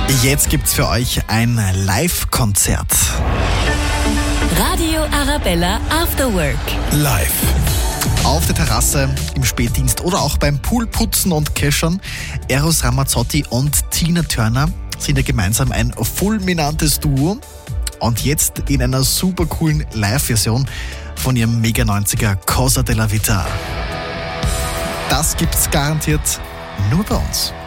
Jetzt gibt's für euch ein Live-Konzert. Radio Arabella After Work. Live. Auf der Terrasse, im Spätdienst oder auch beim Poolputzen und Keschern. Eros Ramazzotti und Tina Turner sind ja gemeinsam ein fulminantes Duo. Und jetzt in einer super coolen Live-Version von ihrem Mega 90er Cosa della Vita. Das gibt's garantiert nur bei uns.